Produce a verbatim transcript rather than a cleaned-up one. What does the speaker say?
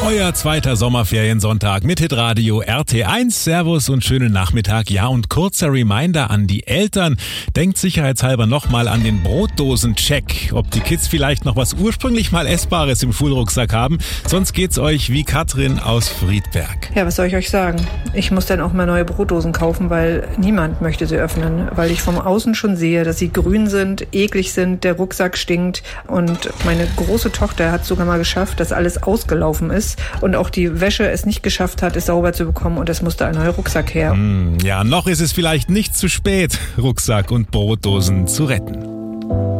Euer zweiter Sommerferiensonntag mit Hitradio R T eins. Servus und schönen Nachmittag. Ja, und kurzer Reminder an die Eltern. Denkt sicherheitshalber nochmal an den Brotdosen-Check. Ob die Kids vielleicht noch was ursprünglich mal Essbares im Schulrucksack haben. Sonst geht's euch wie Katrin aus Friedberg. Ja, was soll ich euch sagen? Ich muss dann auch mal neue Brotdosen kaufen, weil niemand möchte sie öffnen. Weil ich vom Außen schon sehe, dass sie grün sind, eklig sind, der Rucksack stinkt. Und meine große Tochter hat sogar mal geschafft, dass alles ausgelaufen ist. Und auch die Wäsche es nicht geschafft hat, es sauber zu bekommen. Und es musste ein neuer Rucksack her. Mm, ja, noch ist es vielleicht nicht zu spät, Rucksack und Brotdosen zu retten.